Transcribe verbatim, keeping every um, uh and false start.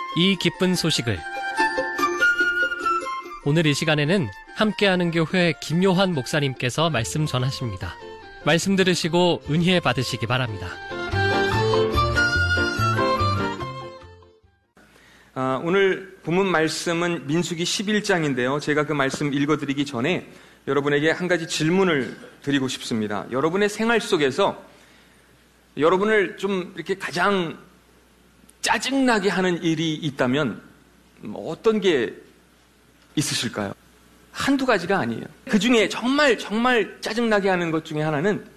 이 기쁜 소식을 오늘 이 시간에는 함께하는 교회 김요한 목사님께서 말씀 전하십니다. 말씀 들으시고 은혜 받으시기 바랍니다. 아, 오늘 본문 말씀은 민수기 십일 장인데요. 제가 그 말씀 읽어드리기 전에 여러분에게 한 가지 질문을 드리고 싶습니다. 여러분의 생활 속에서 여러분을 좀 이렇게 가장 짜증나게 하는 일이 있다면 어떤 게 있으실까요? 한두 가지가 아니에요. 그 중에 정말 정말 짜증나게 하는 것 중에 하나는